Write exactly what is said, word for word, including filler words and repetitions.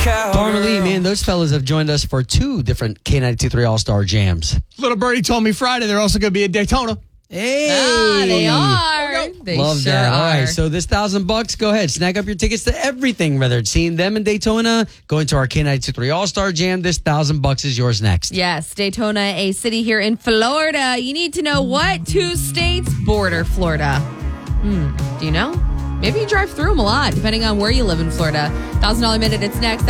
Normally, man, those fellas have joined us for two different K ninety-two point three All-Star Jams. Little Birdie told me Friday they're also going to be at Daytona. Hey, ah, they are. They Love sure that. are. All right, so this thousand bucks, go ahead, snag up your tickets to everything, whether it's seeing them in Daytona, going to our K ninety-two point three All-Star Jam. This thousand bucks is yours next. Yes, Daytona, a city here in Florida. You need to know what two states border Florida. Hmm, do you know? Maybe you drive through them a lot, depending on where you live in Florida. one thousand dollars minute, it's next.